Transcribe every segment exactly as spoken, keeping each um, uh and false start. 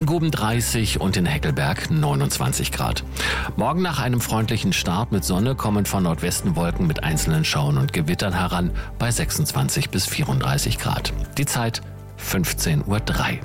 Guben dreißig und in Heckelberg neunundzwanzig Grad. Morgen nach einem freundlichen Start mit Sonne kommen von Nordwesten Wolken mit einzelnen Schauern und Gewittern heran bei sechsundzwanzig bis vierunddreißig Grad. Die Zeit fünfzehn Uhr drei.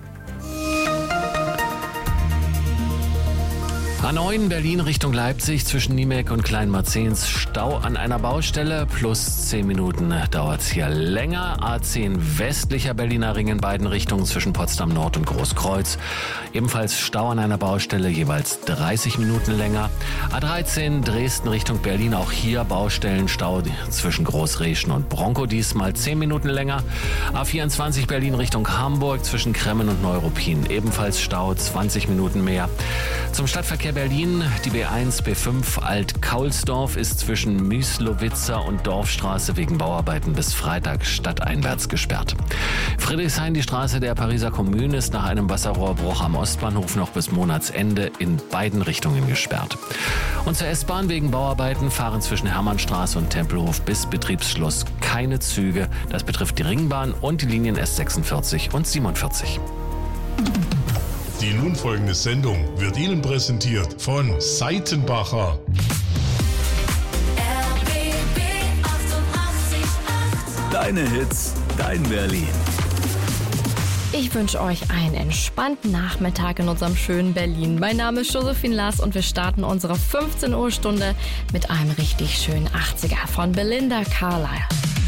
A neun Berlin Richtung Leipzig zwischen Niemek und Kleinmarzens Stau an einer Baustelle. Plus zehn Minuten dauert es hier länger. A zehn westlicher Berliner Ring in beiden Richtungen zwischen Potsdam Nord und Großkreuz. Ebenfalls Stau an einer Baustelle, jeweils dreißig Minuten länger. A dreizehn Dresden Richtung Berlin, auch hier Baustellenstau zwischen Großreschen und Bronco, diesmal zehn Minuten länger. A vierundzwanzig Berlin Richtung Hamburg zwischen Kremmen und Neuruppin, ebenfalls Stau, zwanzig Minuten mehr. Zum Stadtverkehr Berlin, die B eins, B fünf Alt-Kaulsdorf ist zwischen Müslowitzer und Dorfstraße wegen Bauarbeiten bis Freitag stadteinwärts gesperrt. Friedrichshain, die Straße der Pariser Kommune, ist nach einem Wasserrohrbruch am Ostbahnhof noch bis Monatsende in beiden Richtungen gesperrt. Und zur S-Bahn wegen Bauarbeiten fahren zwischen Hermannstraße und Tempelhof bis Betriebsschluss keine Züge. Das betrifft die Ringbahn und die Linien S sechsundvierzig und siebenundvierzig. Die nun folgende Sendung wird Ihnen präsentiert von Seitenbacher. R B B achtundachtzig Komma acht. Deine Hits, dein Berlin. Ich wünsche euch einen entspannten Nachmittag in unserem schönen Berlin. Mein Name ist Josephine Lass und wir starten unsere fünfzehn Uhr Stunde mit einem richtig schönen achtziger von Belinda Carlisle.